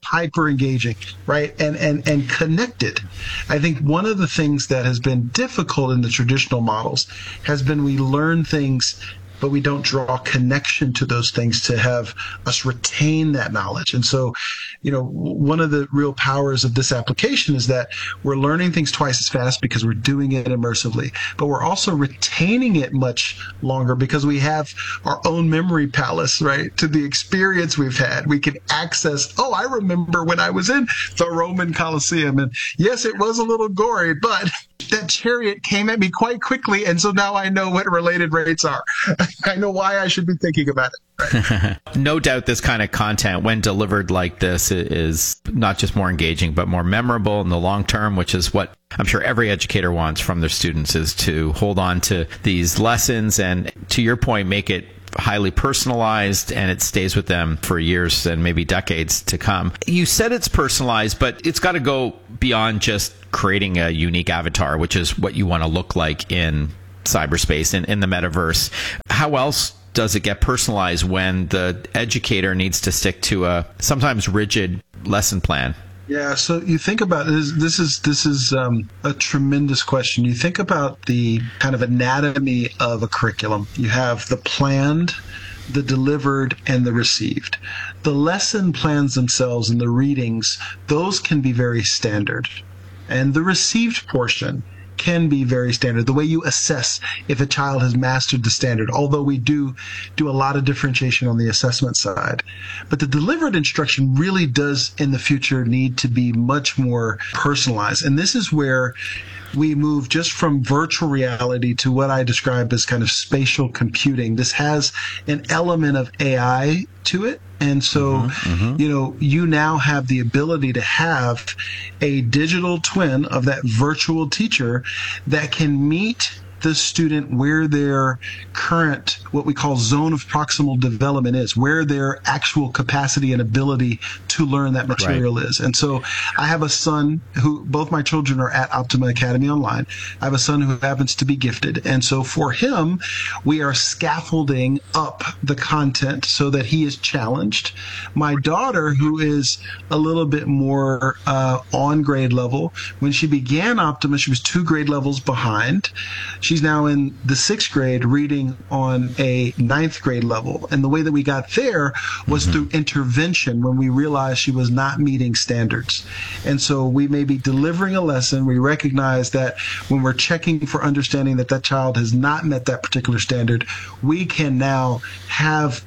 Speaker 13: right? And connected. I think one of the things that has been difficult in the traditional models has been we learn things, but we don't draw connection to those things to have us retain that knowledge. And so, you know, one of the real powers of this application is that we're learning things twice as fast because we're doing it immersively, but we're also retaining it much longer because we have our own memory palace, right? To the experience we've had. We can access, I remember when I was in the Roman Colosseum, and yes, it was a little gory, but that chariot came at me quite quickly, and so now I know what related rates are. I know why I should be thinking about it. Right? No doubt this kind of content, when delivered like this, is not just more engaging, but more memorable in the long term, which is what I'm sure every educator wants from their students, is to hold on to these lessons and, to your point, make it highly personalized, and it stays with them for years and maybe decades to come. You said it's personalized, but it's got to go beyond just creating a unique avatar, which is what you want to look like in cyberspace and in the metaverse. How else does it get personalized when the educator needs to stick to a sometimes rigid lesson plan?
Speaker 14: Yeah, so you think about this is a tremendous question. You think about the kind of anatomy of a curriculum. You have the planned, the delivered, and the received. The lesson plans themselves and the readings, those can be very standard. And the received portion can be very standard. The way you assess if a child has mastered the standard, although we do a lot of differentiation on the assessment side. But the delivered instruction really does in the future need to be much more personalized. And this is where we move just from virtual reality to what I describe as kind of spatial computing. This has an element of AI to it. And so, you know, you now have the ability to have a digital twin of that virtual teacher that can meet the student where their current, what we call zone of proximal development is, where their actual capacity and ability to learn that material is. And so I have a son who, both my children are at Optima Academy Online. I have a son who happens to be gifted. And so for him, we are scaffolding up the content so that he is challenged. My daughter, who is a little bit more on grade level, when she began Optima, she was 2 grade levels behind. She's now in the 6th grade reading on a 9th grade level. And the way that we got there was through intervention when we realized she was not meeting standards. And so we may be delivering a lesson. We recognize that when we're checking for understanding that that child has not met that particular standard, we can now have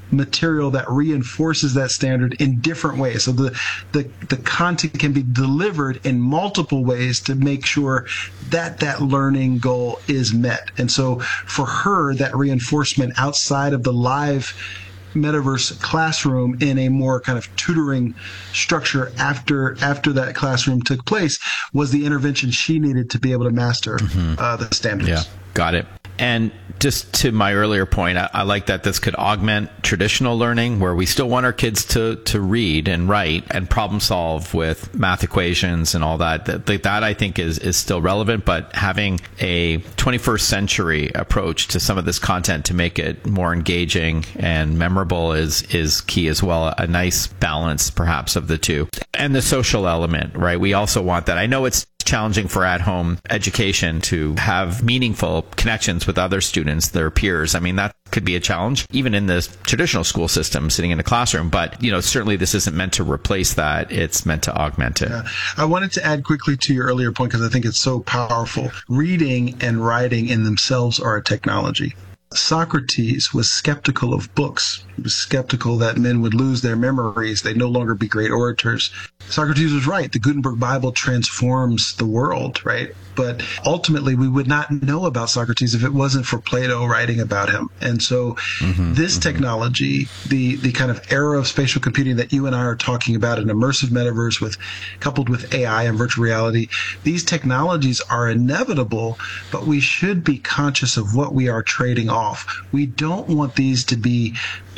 Speaker 14: material that reinforces that standard in different ways. So the content can be delivered in multiple ways to make sure that learning goal is met. And so for her, that reinforcement outside of the live metaverse classroom in a more kind of tutoring structure after that classroom took place was the intervention she needed to be able to master the standards.
Speaker 13: Yeah, got it. And just to my earlier point, I like that this could augment traditional learning where we still want our kids to read and write and problem solve with math equations and all that. That I think is still relevant, but having a 21st century approach to some of this content to make it more engaging and memorable is key as well. A nice balance perhaps of the two. And the social element, right? We also want that. I know it's challenging for at-home education to have meaningful connections with other students, their peers. I mean, that could be a challenge, even in the traditional school system, sitting in a classroom. But, certainly this isn't meant to replace that. It's meant to augment it.
Speaker 14: Yeah. I wanted to add quickly to your earlier point because I think it's so powerful. Reading and writing in themselves are a technology. Socrates was skeptical of books. He was skeptical that men would lose their memories. They'd no longer be great orators. Socrates was right. The Gutenberg Bible transforms the world, right? But ultimately, we would not know about Socrates if it wasn't for Plato writing about him. And so this technology, the kind of era of spatial computing that you and I are talking about, an immersive metaverse coupled with AI and virtual reality, these technologies are inevitable, but we should be conscious of what we are trading off. We don't want these to be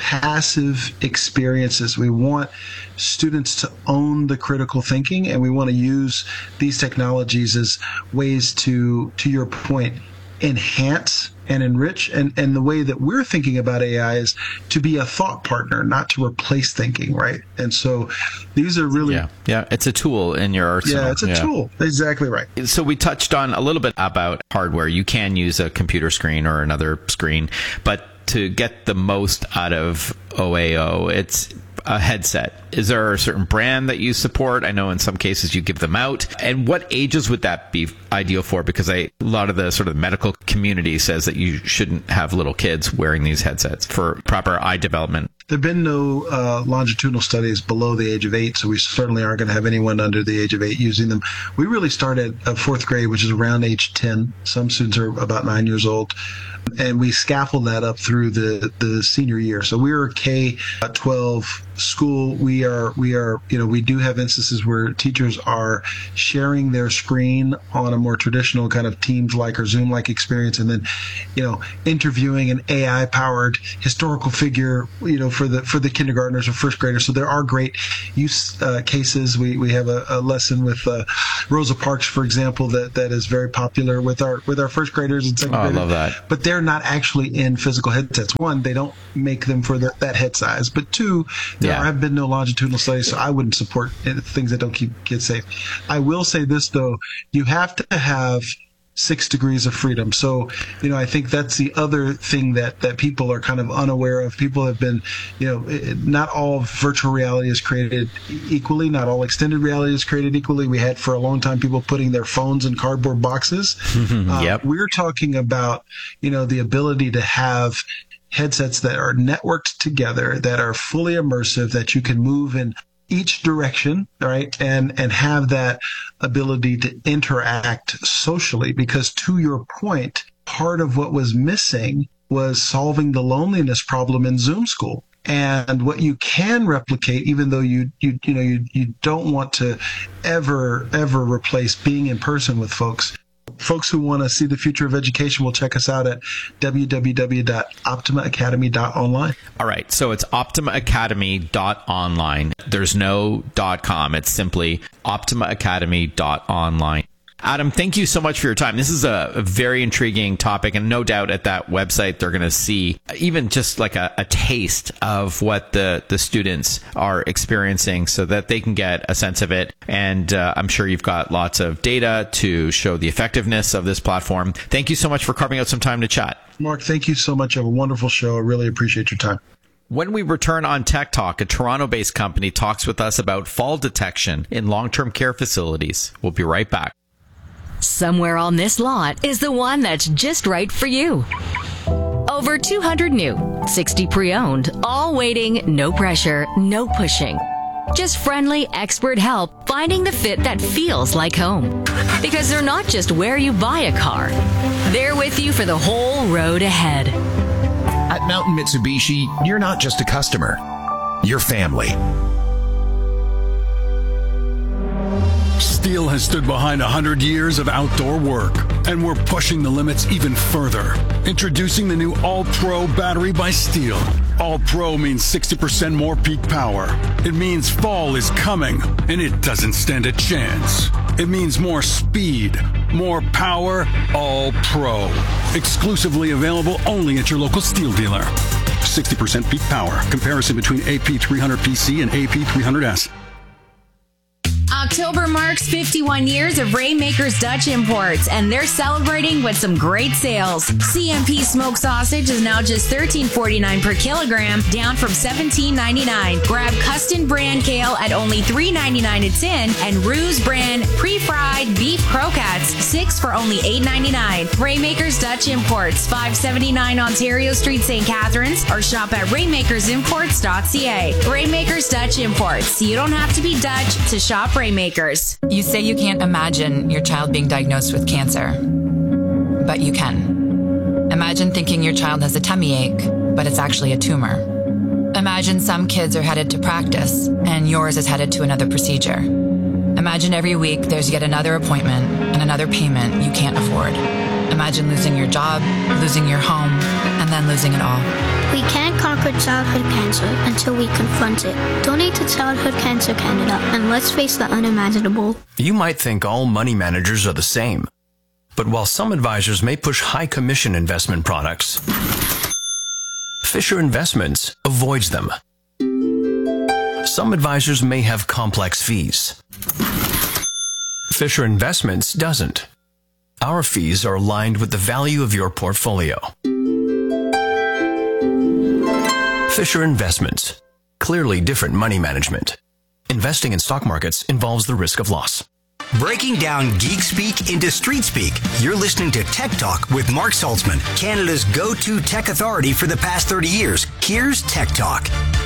Speaker 14: passive experiences. We want students to own the critical thinking, and we want to use these technologies as ways to your point, enhance and enrich. And the way that we're thinking about AI is to be a thought partner, not to replace thinking, right? And so these are really...
Speaker 13: Yeah, it's a tool in your arsenal.
Speaker 14: Yeah, it's a tool. Exactly right.
Speaker 13: So we touched on a little bit about hardware. You can use a computer screen or another screen, but to get the most out of OAO, it's a headset. Is there a certain brand that you support? I know in some cases you give them out. And what ages would that be ideal for? Because a lot of the sort of medical community says that you shouldn't have little kids wearing these headsets for proper eye development.
Speaker 14: There have been no longitudinal studies below the age of 8, so we certainly aren't going to have anyone under the age of 8 using them. We really start at 4th grade, which is around age 10. Some students are about 9 years old. And we scaffold that up through the senior year. So we're a K-12 school. We do have instances where teachers are sharing their screen on a more traditional kind of Teams-like or Zoom-like experience, and then, interviewing an AI-powered historical figure, for the kindergartners or first graders. So there are great use cases. We have a lesson with Rosa Parks, for example, that is very popular with our first graders and second graders.
Speaker 13: I love that.
Speaker 14: But they're not actually in physical headsets. One, they don't make them for that head size. But two, there have been no longitudinal studies, so I wouldn't support things that don't keep kids safe. I will say this, though. You have to have 6 degrees of freedom. So, I think that's the other thing that people are kind of unaware of. People have been, not all virtual reality is created equally. Not all extended reality is created equally. We had for a long time people putting their phones in cardboard boxes. We're talking about, the ability to have headsets that are networked together, that are fully immersive, that you can move in each direction, right? And have that ability to interact socially, because to your point, part of what was missing was solving the loneliness problem in Zoom school. And what you can replicate, even though you don't want to ever replace being in person with folks. Folks who want to see the future of education will check us out at www.optimaacademy.online.
Speaker 13: All right. So it's optimaacademy.online. There's no .com. It's simply optimaacademy.online. Adam, thank you so much for your time. This is a very intriguing topic, and no doubt at that website they're going to see even just like a taste of what the students are experiencing so that they can get a sense of it. And I'm sure you've got lots of data to show the effectiveness of this platform. Thank you so much for carving out some time to chat.
Speaker 14: Mark, thank you so much. You have a wonderful show. I really appreciate your time.
Speaker 13: When we return on Tech Talk, a Toronto-based company talks with us about fall detection in long-term care facilities. We'll be right back.
Speaker 7: Somewhere on this lot is the one that's just right for you. Over 200 new, 60 pre-owned, all waiting, no pressure, no pushing. Just friendly, expert help finding the fit that feels like home. Because they're not just where you buy a car, they're with you for the whole road ahead.
Speaker 8: At Mountain Mitsubishi, you're not just a customer, you're family.
Speaker 20: Steel has stood behind 100 years of outdoor work, and we're pushing the limits even further. Introducing the new All-Pro battery by Steel. All-Pro means 60% more peak power. It means fall is coming, and it doesn't stand a chance. It means more speed, more power, All-Pro. Exclusively available only at your local Steel dealer. 60% peak power. Comparison between AP300PC and AP300S.
Speaker 21: October marks 51 years of Rainmakers Dutch Imports, and they're celebrating with some great sales. CMP smoked sausage is now just $13.49 per kilogram, down from $17.99. Grab Custom brand kale at only $3.99 a tin, and Ruse brand pre-fried beef croquettes, 6 for only $8.99. Rainmakers Dutch Imports, 579 Ontario Street, St. Catharines, or shop at rainmakersimports.ca. Rainmakers Dutch Imports. You don't have to be Dutch to shop Rainmakers.
Speaker 1: You say you can't imagine your child being diagnosed with cancer, but you can. Imagine thinking your child has a tummy ache, but it's actually a tumor. Imagine some kids are headed to practice, and yours is headed to another procedure. Imagine every week there's yet another appointment and another payment you can't afford. Imagine losing your job, losing your home, and then losing it all.
Speaker 2: We can't conquer childhood cancer until we confront it. Donate to Childhood Cancer Canada, and let's face the unimaginable.
Speaker 3: You might think all money managers are the same. But while some advisors may push high commission investment products, Fisher Investments avoids them. Some advisors may have complex fees. Fisher Investments doesn't. Our fees are aligned with the value of your portfolio. Fisher Investments. Clearly different money management. Investing in stock markets involves the risk of loss.
Speaker 12: Breaking down geek speak into street speak, you're listening to Tech Talk with Mark Saltzman, Canada's go-to tech authority for the past 30 years. Here's Tech Talk.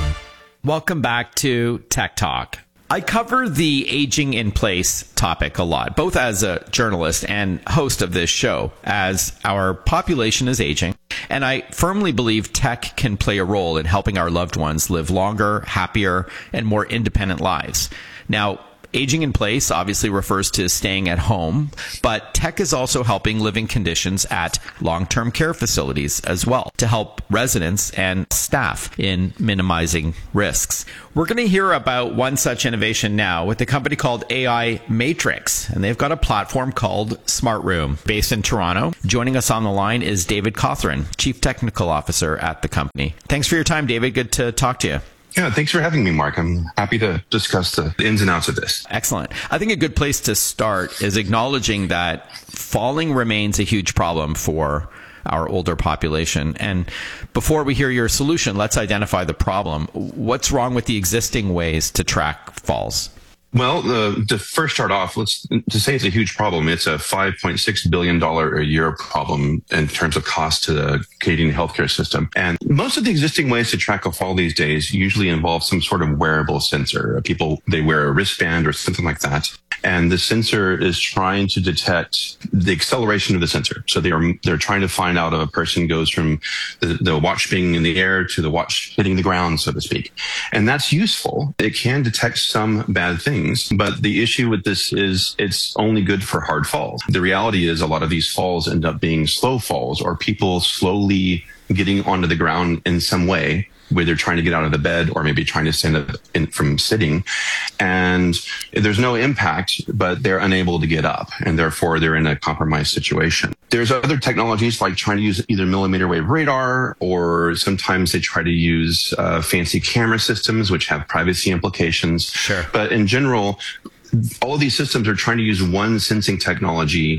Speaker 13: Welcome back to Tech Talk. I cover the aging in place topic a lot, both as a journalist and host of this show, as our population is aging. And I firmly believe tech can play a role in helping our loved ones live longer, happier, and more independent lives. Now, aging in place obviously refers to staying at home, but tech is also helping living conditions at long-term care facilities as well to help residents and staff in minimizing risks. We're going to hear about one such innovation now with a company called AI Matrix, and they've got a platform called Smart Room based in Toronto. Joining us on the line is David Cawthron, Chief Technical Officer at the company. Thanks for your time, David. Good to talk to you.
Speaker 4: Yeah, thanks for having me, Mark. I'm happy to discuss the ins and outs of this.
Speaker 13: Excellent. I think a good place to start is acknowledging that falling remains a huge problem for our older population. And before we hear your solution, let's identify the problem. What's wrong with the existing ways to track falls?
Speaker 4: Well, to first start off, to say it's a huge problem, it's a $5.6 billion a year problem in terms of cost to the Canadian healthcare system. And most of the existing ways to track a fall these days usually involve some sort of wearable sensor. People, they wear a wristband or something like that. And the sensor is trying to detect the acceleration of the sensor. So they're trying to find out if a person goes from the watch being in the air to the watch hitting the ground, so to speak. And that's useful. It can detect some bad things, but the issue with this is it's only good for hard falls. The reality is a lot of these falls end up being slow falls or people slowly getting onto the ground in some way, where they're trying to get out of the bed or maybe trying to stand up from sitting. And there's no impact, but they're unable to get up, and therefore they're in a compromised situation. There's other technologies like trying to use either millimeter wave radar, or sometimes they try to use fancy camera systems, which have privacy implications.
Speaker 13: Sure.
Speaker 4: But in general, all of these systems are trying to use one sensing technology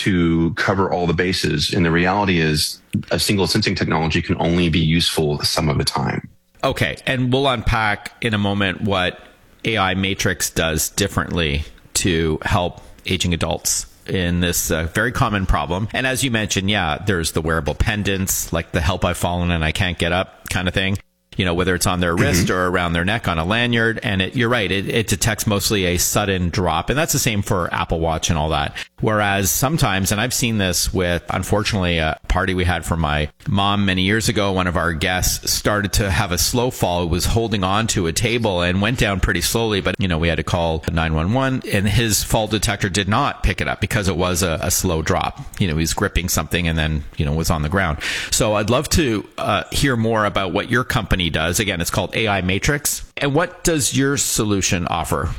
Speaker 4: to cover all the bases. And the reality is a single sensing technology can only be useful some of the time.
Speaker 13: Okay. And we'll unpack in a moment what AI Matrix does differently to help aging adults in this very common problem. And as you mentioned, there's the wearable pendants, like the help I've fallen and I can't get up kind of thing. Whether it's on their wrist or around their neck on a lanyard. And you're right, it detects mostly a sudden drop. And that's the same for Apple Watch and all that. Whereas sometimes, and I've seen this with, unfortunately, a party we had for my mom many years ago, one of our guests started to have a slow fall. He was holding on to a table and went down pretty slowly. But, we had to call 911 and his fall detector did not pick it up because it was a slow drop. He was gripping something and then, was on the ground. So I'd love to hear more about what your company does. Again, it's called AI Matrix. And what does your solution offer?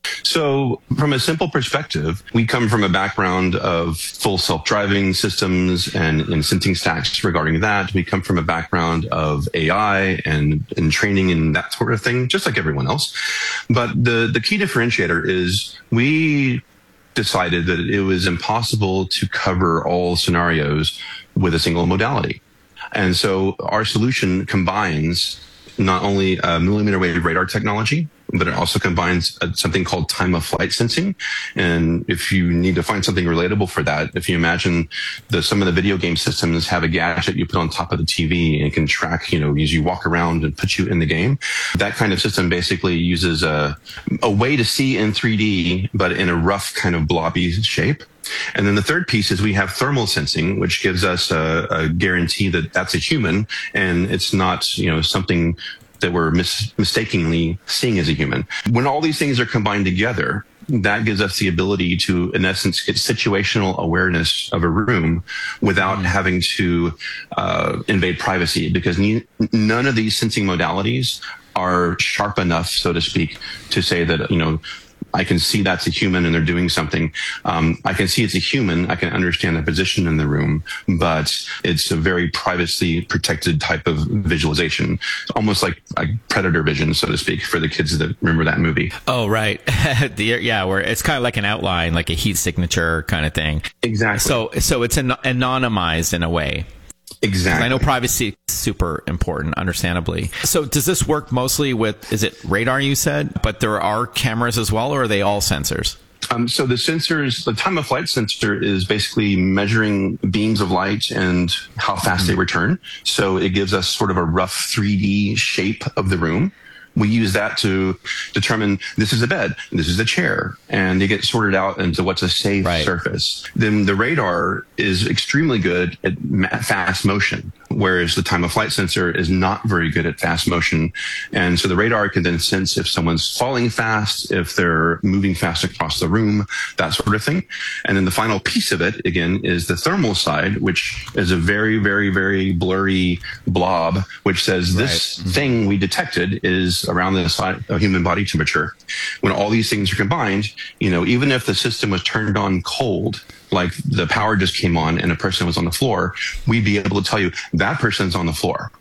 Speaker 4: So from a simple perspective, we come from a background of full self-driving systems and sensing stacks regarding that. We come from a background of AI and training and that sort of thing, just like everyone else. But the key differentiator is we decided that it was impossible to cover all scenarios with a single modality. And so our solution combines not only millimeter wave radar technology, but it also combines something called time of flight sensing. And if you need to find something relatable for that, if you imagine some of the video game systems have a gadget you put on top of the TV and it can track, as you walk around and put you in the game. That kind of system basically uses a way to see in 3D, but in a rough kind of blobby shape. And then the third piece is we have thermal sensing, which gives us a guarantee that that's a human and it's not, something that we're mistakenly seeing as a human. When all these things are combined together, that gives us the ability to, in essence, get situational awareness of a room without having to invade privacy, because none of these sensing modalities are sharp enough, so to speak, to say that, I can see that's a human and they're doing something. I can see it's a human. I can understand the position in the room, but it's a very privacy protected type of visualization, almost like predator vision, so to speak, for the kids that remember that movie.
Speaker 13: Oh, right. Where it's kind of like an outline, like a heat signature kind of thing.
Speaker 4: Exactly.
Speaker 13: So it's anonymized in a way.
Speaker 4: Exactly.
Speaker 13: I know privacy is super important, understandably. So does this work mostly with, is it radar you said, but there are cameras as well, or are they all sensors?
Speaker 4: So the sensors, the time of flight sensor is basically measuring beams of light and how fast they return. So it gives us sort of a rough 3D shape of the room. We use that to determine this is a bed, this is a chair, and they get sorted out into what's a safe surface. Then the radar is extremely good at fast motion, whereas the time of flight sensor is not very good at fast motion. And so the radar can then sense if someone's falling fast, if they're moving fast across the room, that sort of thing. And then the final piece of it, again, is the thermal side, which is a very, very, very blurry blob, which says this thing we detected is around the side of human body temperature. When all these things are combined, even if the system was turned on cold, like the power just came on and a person was on the floor, we'd be able to tell you that person's on the floor.